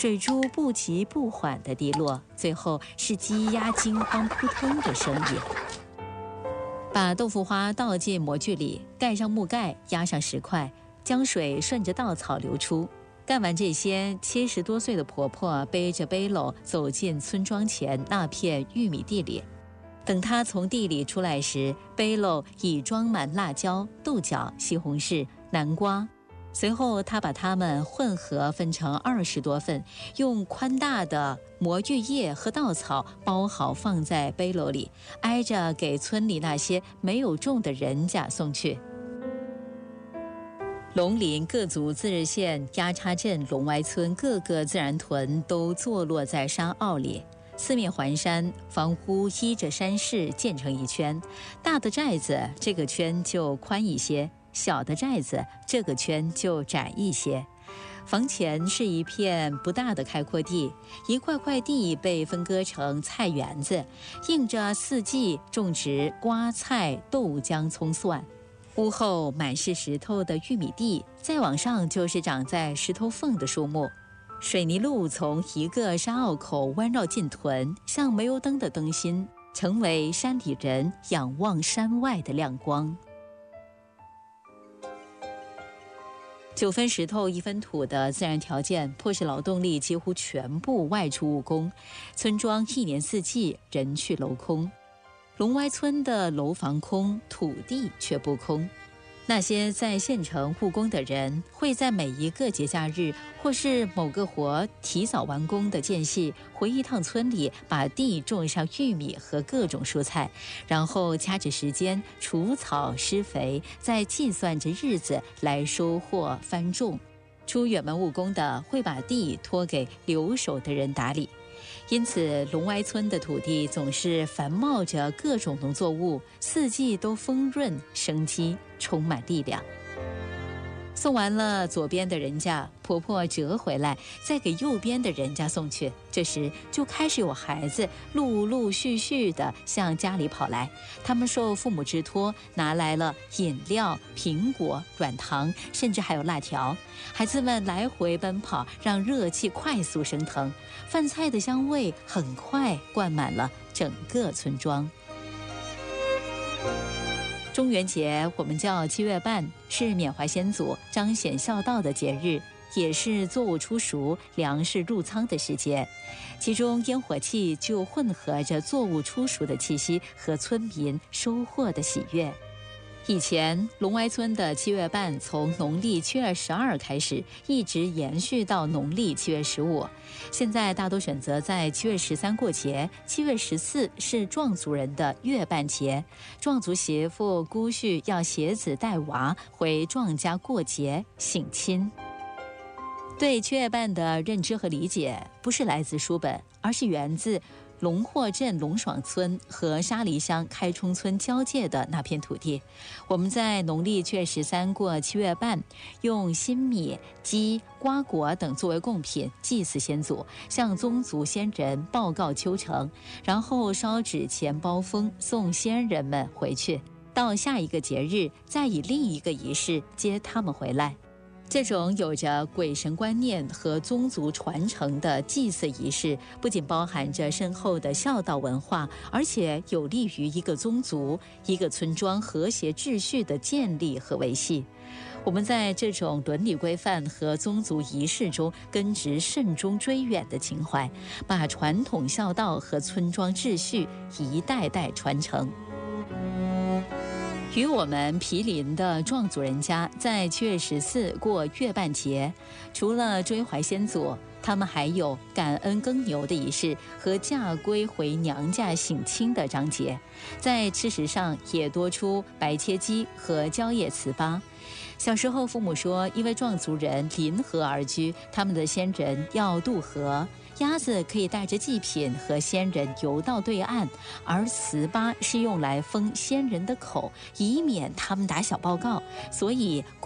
水珠不急不缓地滴落，最后是鸡鸭惊慌扑通的声音。把豆腐花倒进模具里，盖上木盖，压上石块，将水顺着稻草流出。干完这些，70多岁的婆婆背着背篓走进村庄前那片玉米地里。等她从地里出来时，背篓已装满辣椒、豆角、西红柿、南瓜。随后，她把它们混合分成20多份，用宽大的魔芋叶和稻草包好，放在背篓里，挨着给村里那些没有种的人家送去。龙林各族自治县鸭叉镇龙歪村各个自然屯都坐落在山坳里，四面环山，房屋依着山势建成一圈。大的寨子这个圈就宽一些，小的寨子这个圈就窄一些。房前是一片不大的开阔地，一块块地被分割成菜园子，应着四季种植瓜菜、豆浆、葱蒜。屋后满是石头的玉米地，再往上就是长在石头缝的树木。水泥路从一个山坳口弯绕进屯，像煤油灯的灯芯，成为山里人仰望山外的亮光。9分石头1分土的自然条件，迫使劳动力几乎全部外出务工，村庄一年四季人去楼空。龙歪村的楼房空，土地却不空。那些在县城务工的人，会在每一个节假日或是某个活提早完工的间隙，回一趟村里，把地种上玉米和各种蔬菜，然后掐着时间除草施肥，再计算着日子来收获翻种。出远门务工的会把地托给留守的人打理。因此，龙歪村的土地总是繁茂着各种农作物，四季都丰润生机，充满力量。送完了左边的人家，婆婆折回来，再给右边的人家送去。这时就开始有孩子陆陆续续地向家里跑来，他们受父母之托，拿来了饮料、苹果、软糖，甚至还有辣条。孩子们来回奔跑，让热气快速升腾，饭菜的香味很快灌满了整个村庄。中元节我们叫7月半，是缅怀先祖、彰显孝道的节日，也是作物出熟、粮食入仓的时节。其中烟火气就混合着作物出熟的气息和村民收获的喜悦。以前龙歪村的7月半从农历7月12开始，一直延续到农历7月15。现在大多选择在7月13过节，7月14是壮族人的月半节，壮族媳妇姑婿要携子带娃回壮家过节省亲。对7月半的认知和理解，不是来自书本，而是源自龙霍镇龙爽村和沙梨乡开冲村交界的那片土地。我们在农历7月13过7月半，用新米、鸡、瓜果等作为贡品祭祀先祖，向宗族先人报告秋成，然后烧纸钱包封，送先人们回去。到下一个节日，再以另一个仪式接他们回来。这种有着鬼神观念和宗族传承的祭祀仪式，不仅包含着深厚的孝道文化，而且有利于一个宗族、一个村庄和谐秩序的建立和维系。我们在这种伦理规范和宗族仪式中根植慎终追远的情怀，把传统孝道和村庄秩序一代代传承。与我们毗邻的壮族人家在7月14过月半节，除了追怀先祖，他们还有感恩耕牛的仪式和嫁归回娘家省亲的章节。在吃食上也多出白切鸡和蕉叶糍粑。小时候父母说，因为壮族人临河而居，他们的先人要渡河，鸭子可以带着祭品和先人游到对岸，而糍粑是用来封先人的口，以免他们打小报告，所以